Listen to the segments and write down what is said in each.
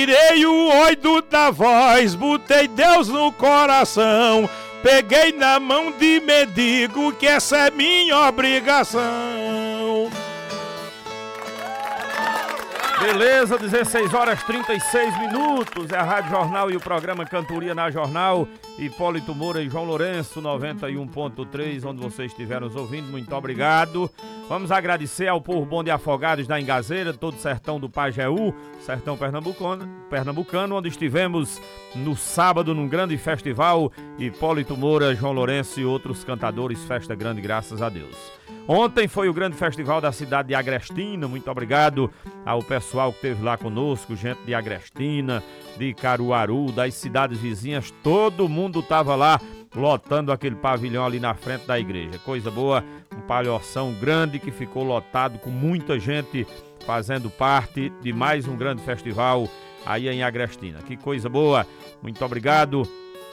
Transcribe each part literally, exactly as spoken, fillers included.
Tirei o oido da voz, botei Deus no coração, peguei na mão de mendigo que essa é minha obrigação. Beleza, dezesseis horas e trinta e seis minutos, é a Rádio Jornal e o programa Cantoria na Jornal. Hipólito Moura e João Lourenço, noventa e um ponto três, onde vocês estiveram nos ouvindo, muito obrigado. Vamos agradecer ao povo bom de Afogados da Engazeira, todo o sertão do Pajeú, sertão pernambucano, pernambucano, onde estivemos no sábado num grande festival. Hipólito Moura, João Lourenço e outros cantadores, festa grande, graças a Deus. Ontem foi o grande festival da cidade de Agrestina, muito obrigado ao pessoal que esteve lá conosco, gente de Agrestina, de Caruaru, das cidades vizinhas, todo mundo estava lá lotando aquele pavilhão ali na frente da igreja. Coisa boa, um palhoção grande que ficou lotado com muita gente fazendo parte de mais um grande festival aí em Agrestina. Que coisa boa, muito obrigado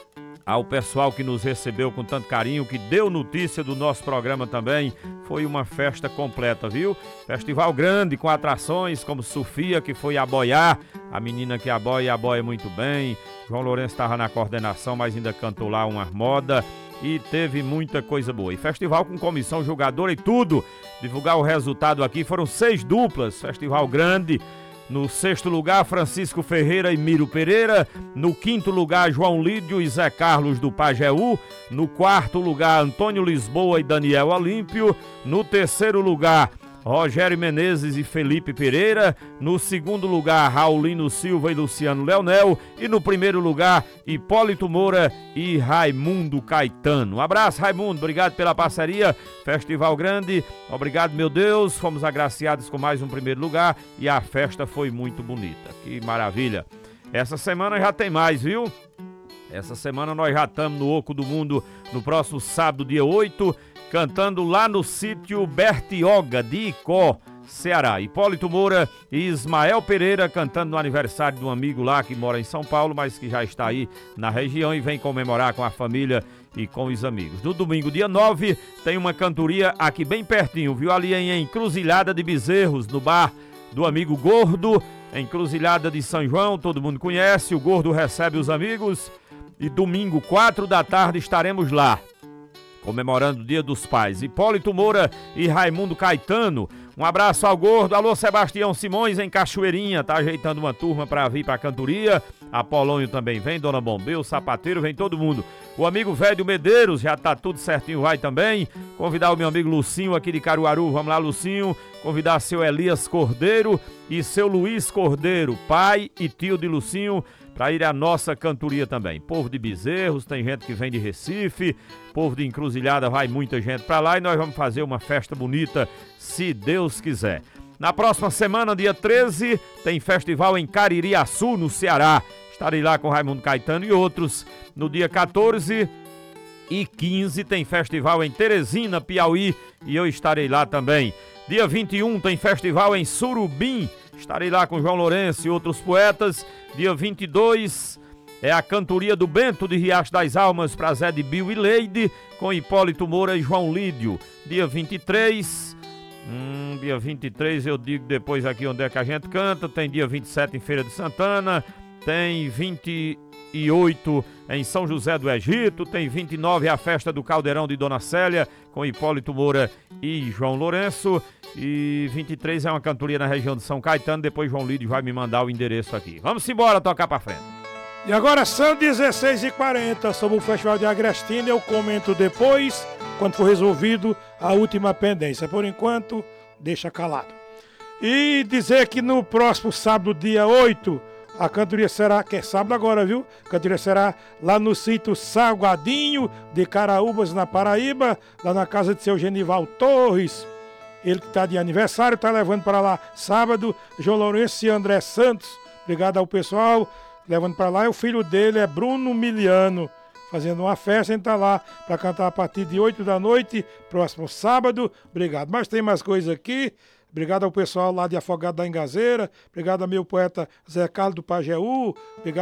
ao pessoal que nos recebeu com tanto carinho, que deu notícia do nosso programa também. Foi uma festa completa, viu? Festival grande, com atrações como Sofia, que foi aboiar, a menina que aboia e aboia muito bem. João Lourenço estava na coordenação, mas ainda cantou lá uma moda e teve muita coisa boa. E festival com comissão julgadora e tudo. Divulgar o resultado aqui, foram seis duplas, festival grande. No sexto lugar, Francisco Ferreira e Miro Pereira. No quinto lugar, João Lídio e Zé Carlos do Pajeú. No quarto lugar, Antônio Lisboa e Daniel Olímpio. No terceiro lugar, Rogério Menezes e Felipe Pereira. No segundo lugar, Raulino Silva e Luciano Leonel. E no primeiro lugar, Hipólito Moura e Raimundo Caetano. Um abraço, Raimundo, obrigado pela parceria. Festival grande, obrigado, meu Deus. Fomos agraciados com mais um primeiro lugar e a festa foi muito bonita. Que maravilha. Essa semana já tem mais, viu? Essa semana nós já estamos no Oco do Mundo no próximo sábado, dia oito, cantando lá no sítio Bertioga de Icó, Ceará. Hipólito Moura e Ismael Pereira cantando no aniversário de um amigo lá que mora em São Paulo, mas que já está aí na região e vem comemorar com a família e com os amigos. No domingo, dia nove, tem uma cantoria aqui bem pertinho, viu? Ali em Encruzilhada de Bezerros, no bar do amigo Gordo, Encruzilhada de São João, todo mundo conhece, o Gordo recebe os amigos. E domingo, quatro da tarde, estaremos lá, comemorando o Dia dos Pais. Hipólito Moura e Raimundo Caetano. Um abraço ao Gordo. Alô, Sebastião Simões em Cachoeirinha, tá ajeitando uma turma para vir para a cantoria. Apolônio também vem, Dona Bombeu, Sapateiro, vem todo mundo. O amigo Velho Medeiros, já tá tudo certinho, vai também. Convidar o meu amigo Lucinho aqui de Caruaru, vamos lá, Lucinho. Convidar seu Elias Cordeiro e seu Luiz Cordeiro, pai e tio de Lucinho, para ir à nossa cantoria também. Povo de Bezerros, tem gente que vem de Recife, povo de Encruzilhada, vai muita gente para lá e nós vamos fazer uma festa bonita, se Deus quiser. Na próxima semana, dia treze, tem festival em Caririaçu, no Ceará. Estarei lá com Raimundo Caetano e outros. No dia quatorze e quinze tem festival em Teresina, Piauí, e eu estarei lá também. Dia vinte e um tem festival em Surubim, estarei lá com João Lourenço e outros poetas. Dia vinte e dois é a cantoria do Bento de Riacho das Almas para Zé de Bio e Leide, com Hipólito Moura e João Lídio. Dia vinte e três, hum, dia vinte e três eu digo depois aqui onde é que a gente canta. Tem dia vinte e sete em Feira de Santana, tem vinte e oito em São José do Egito, tem vinte e nove a festa do Caldeirão de Dona Célia, com Hipólito Moura e João Lourenço. E vinte e três é uma cantoria na região de São Caetano. Depois João Lídio vai me mandar o endereço aqui. Vamos embora tocar pra frente. E agora são dezesseis e quarenta sobre o Festival de Agrestina. Eu comento depois, quando for resolvido a última pendência. Por enquanto, deixa calado. E dizer que no próximo sábado, dia oito, a cantoria será, que é sábado agora, viu? A cantoria será lá no sítio Salgadinho de Caraúbas, na Paraíba, lá na casa de seu Genival Torres. Ele que está de aniversário, está levando para lá sábado, João Lourenço e André Santos. Obrigado ao pessoal, levando para lá. E o filho dele é Bruno Miliano, fazendo uma festa. Ele está lá para cantar a partir de oito da noite, próximo sábado. Obrigado. Mas tem mais coisa aqui. Obrigado ao pessoal lá de Afogado da Engazeira. Obrigado ao meu poeta Zé Carlos do Pajeú. Obrigado